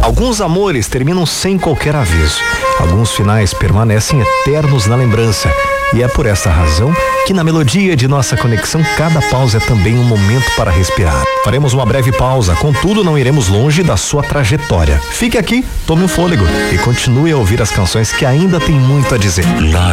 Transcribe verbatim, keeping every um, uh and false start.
Alguns amores terminam sem qualquer aviso. Alguns finais permanecem eternos na lembrança. E é por essa razão que na melodia de nossa conexão, cada pausa é também um momento para respirar. Faremos uma breve pausa, contudo não iremos longe da sua trajetória. Fique aqui, tome um fôlego e continue a ouvir as canções que ainda tem muito a dizer.